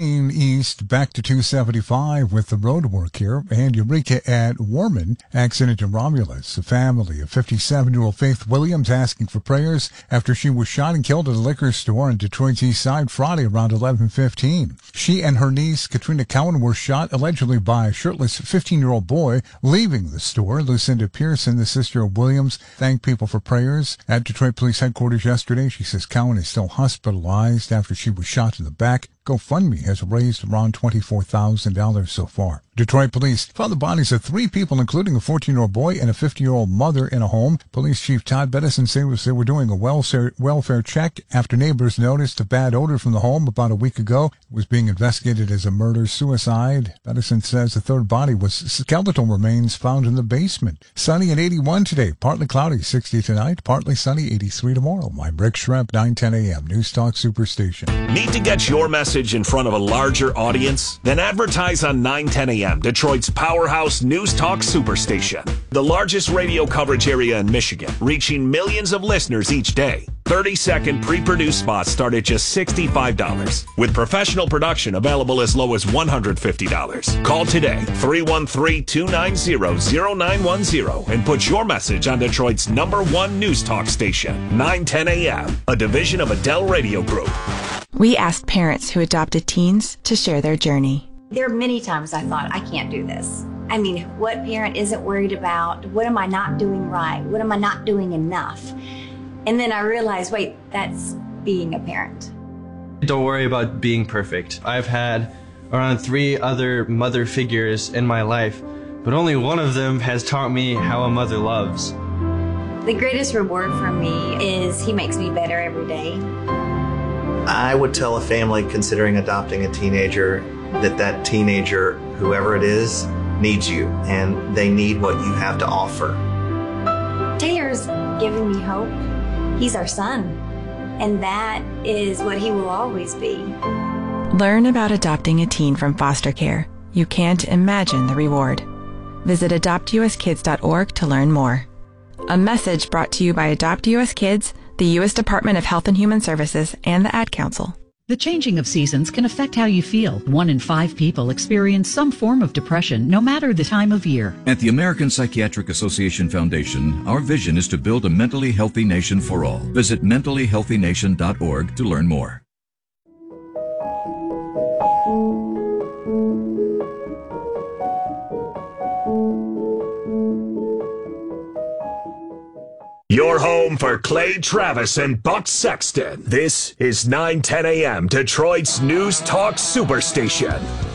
215 East, back to 275 with the road work here. And Eureka at Warman, accident in Romulus. A family of 57-year-old Faith Williams asking for prayers after she was shot and killed at a liquor store in Detroit's East Side Friday around 11:15. She and her niece, Katrina Cowan, were shot allegedly by a shirtless 15-year-old boy leaving the store. Lucinda Pearson, the sister of Williams, thanked people for prayers at Detroit Police Headquarters yesterday. She says Cowan is still hospitalized after she was shot in the back. GoFundMe has raised around $24,000 so far. Detroit police found the bodies of 3 people, including a 14-year-old boy and a 50-year-old mother, in a home. Police Chief Todd Bettison says they were doing a welfare check after neighbors noticed a bad odor from the home about a week ago. It was being investigated as a murder-suicide. Bettison says the third body was skeletal remains found in the basement. Sunny at 81 today, partly cloudy, 60 tonight, partly sunny, 83 tomorrow. I'm Rick Schremp, 9:10 a.m. News Talk Superstation. Need to get your message in front of a larger audience? Then advertise on 9:10 a.m., Detroit's powerhouse News Talk Superstation. The largest radio coverage area in Michigan, reaching millions of listeners each day. 30-second pre-produced spots start at just $65, with professional production available as low as $150. Call today, 313-290-0910, and put your message on Detroit's #1 News Talk station, 9:10 a.m., a division of Adele Radio Group. We asked parents who adopted teens to share their journey. There are many times I thought, I can't do this. I mean, what parent isn't worried about? What am I not doing right? What am I not doing enough? And then I realized, wait, that's being a parent. Don't worry about being perfect. I've had around 3 other mother figures in my life, but only one of them has taught me how a mother loves. The greatest reward for me is he makes me better every day. I would tell a family considering adopting a teenager that teenager, whoever it is, needs you, and they need what you have to offer. Taylor's giving me hope. He's our son, and that is what he will always be. Learn about adopting a teen from foster care. You can't imagine the reward. Visit adoptuskids.org to learn more. A message brought to you by Adopt US Kids, the U.S. Department of Health and Human Services, and the Ad Council. The changing of seasons can affect how you feel. 1 in 5 people experience some form of depression, no matter the time of year. At the American Psychiatric Association Foundation, our vision is to build a mentally healthy nation for all. Visit mentallyhealthynation.org to learn more. Your home for Clay Travis and Buck Sexton. This is 9:10 a.m. Detroit's News Talk Superstation.